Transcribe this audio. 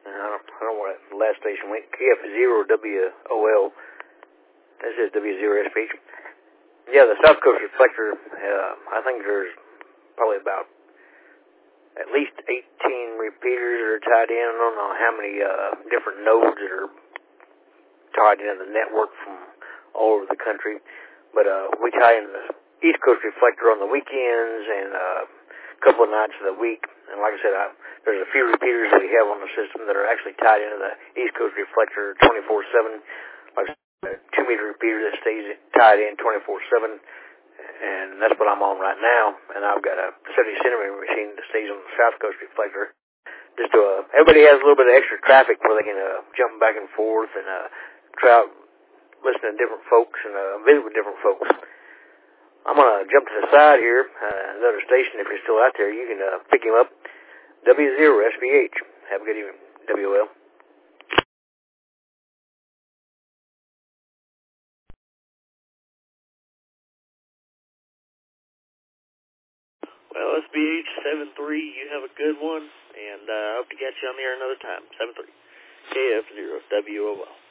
I don't know what the last station went. KF0WOL. That says W0SPH. Yeah, the South Coast Reflector, I think there's probably about at least 18 repeaters that are tied in. I don't know how many different nodes that are tied into the network from all over the country. But we tie in the East Coast Reflector on the weekends and a couple of nights of the week. And like I said, there's a few repeaters that we have on the system that are actually tied into the East Coast Reflector 24/7. Like a 2-meter repeater that stays tied in 24/7. And that's what I'm on right now. And I've got a 70-centimeter machine that stays on the South Coast Reflector. Just to, everybody has a little bit of extra traffic where they can jump back and forth and try out, listen to different folks and visit with different folks. I'm going to jump to the side here. Another station, if you're still out there, you can pick him up. W0SBH. Have a good evening. WOL. Well, SBH 73, you have a good one, and I hope to catch you on the air another time. 73, KF0WOL.